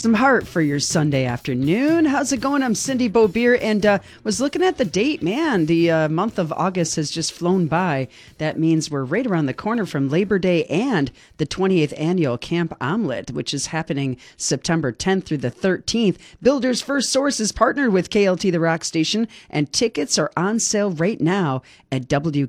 some heart for your Sunday afternoon. How's it going? I'm Cindy Beaubier, and was looking at the date. Man, the month of August has just flown by. That means we're right around the corner from Labor Day and the 28th annual Camp Omelette, which is happening September 10th through the 13th. Builders First Source is partnered with KLT The Rock Station, and tickets are on sale right now at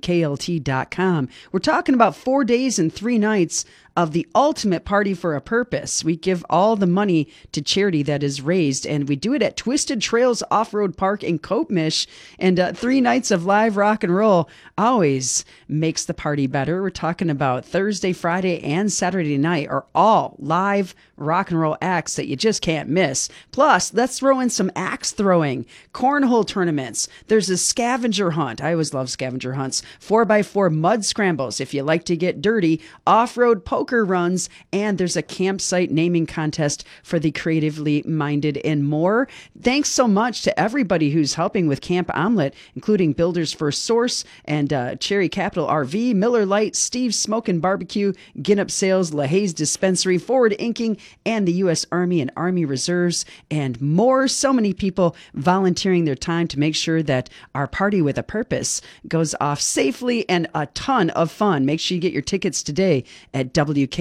WKLT.com. We're talking about 4 days and 3 nights of the ultimate party for a purpose. We give all the money to charity that is raised, and we do it at Twisted Trails Off-Road Park in Kopmish. And 3 nights of live rock and roll always makes the party better. We're talking about Thursday, Friday, and Saturday night are all live rock and roll acts that you just can't miss. Plus, let's throw in some axe throwing, cornhole tournaments. There's a scavenger hunt. I always love scavenger hunts. 4x4 mud scrambles if you like to get dirty, off-road poker runs, and there's a campsite naming contest for the creatively minded and more. Thanks so much to everybody who's helping with Camp Omelette, including Builders First Source and Cherry Capital RV, Miller Lite, Steve's Smokin' Barbecue, Ginup Sales, LaHaye's Dispensary, Forward Inking, and the U.S. Army and Army Reserves, and more. So many people volunteering their time to make sure that our party with a purpose goes off safely and a ton of fun. Make sure you get your tickets today at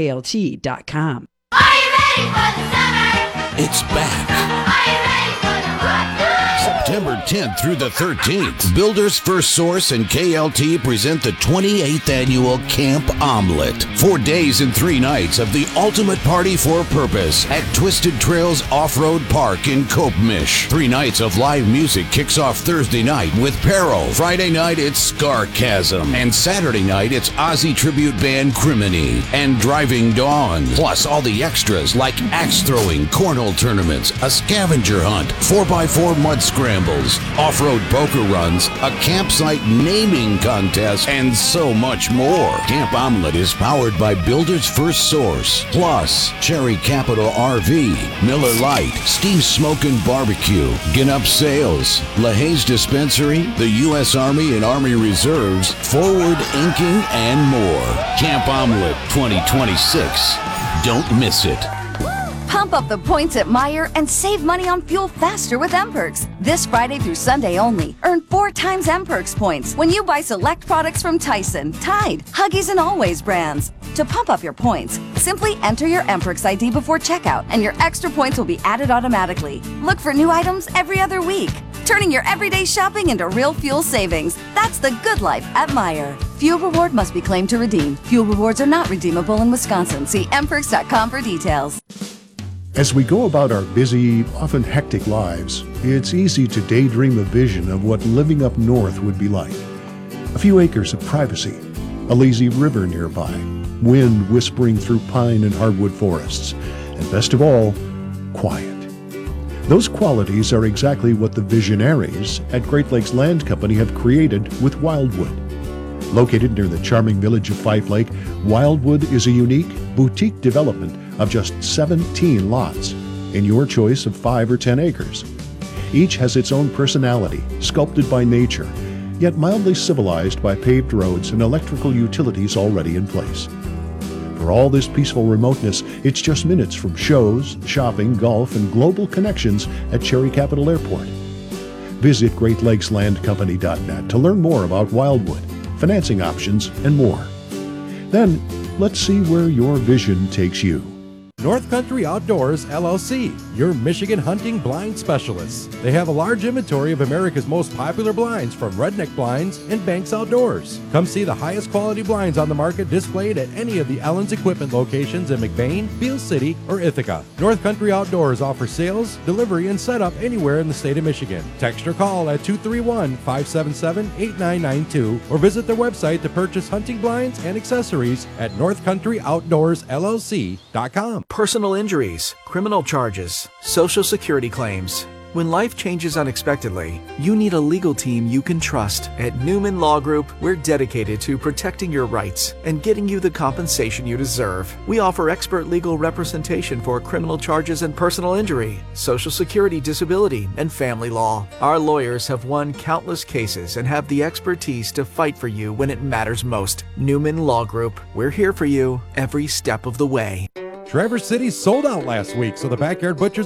WKLT.com. Are you ready for the summer? It's back. Are you ready for the rock? September 10th through the 13th, Builders First Source and KLT present the 28th annual Camp Omelette. 4 days and 3 nights of the ultimate party for a purpose at Twisted Trails Off-Road Park in Kopmish. 3 nights of live music kicks off Thursday night with Peril. Friday night, it's Scarchasm. And Saturday night, it's Ozzy tribute band Criminy and Driving Dawn. Plus all the extras like axe throwing, cornhole tournaments, a scavenger hunt, 4x4 mud scrambles, off-road poker runs, a campsite naming contest, and so much more. Camp Omelette is powered by Builders First Source, plus Cherry Capital RV, Miller Lite, Steve's Smokin' Barbecue, Ginup Sales, LaHaye's Dispensary, the U.S. Army and Army Reserves, Forward Inking, and more. Camp Omelette 2026. Don't miss it. Pump up the points at Meijer and save money on fuel faster with M-Perks. This Friday through Sunday only. Earn 4 times M-Perks points when you buy select products from Tyson, Tide, Huggies, and Always brands. To pump up your points, simply enter your M-Perks ID before checkout and your extra points will be added automatically. Look for new items every other week, turning your everyday shopping into real fuel savings. That's the good life at Meijer. Fuel reward must be claimed to redeem. Fuel rewards are not redeemable in Wisconsin. See mperks.com for details. As we go about our busy, often hectic lives, it's easy to daydream a vision of what living up north would be like. A few acres of privacy, a lazy river nearby, wind whispering through pine and hardwood forests, and best of all, quiet. Those qualities are exactly what the visionaries at Great Lakes Land Company have created with Wildwood. Located near the charming village of Fife Lake, Wildwood is a unique, boutique development of just 17 lots in your choice of 5 or 10 acres. Each has its own personality, sculpted by nature, yet mildly civilized by paved roads and electrical utilities already in place. For all this peaceful remoteness, it's just minutes from shows, shopping, golf, and global connections at Cherry Capital Airport. Visit GreatLakesLandCompany.net to learn more about Wildwood, financing options, and more. Then, let's see where your vision takes you. North Country Outdoors, LLC, your Michigan hunting blind specialists. They have a large inventory of America's most popular blinds, from Redneck Blinds and Banks Outdoors. Come see the highest quality blinds on the market displayed at any of the Ellen's Equipment locations in McBain, Beale City, or Ithaca. North Country Outdoors offers sales, delivery, and setup anywhere in the state of Michigan. Text or call at 231-577-8992 or visit their website to purchase hunting blinds and accessories at northcountryoutdoorsllc.com. Personal injuries, criminal charges, Social Security claims. When life changes unexpectedly, you need a legal team you can trust. At Newman Law Group, we're dedicated to protecting your rights and getting you the compensation you deserve. We offer expert legal representation for criminal charges and personal injury, Social Security, disability, and family law. Our lawyers have won countless cases and have the expertise to fight for you when it matters most. Newman Law Group, we're here for you every step of the way. Traverse City sold out last week, so the Backyard Butchers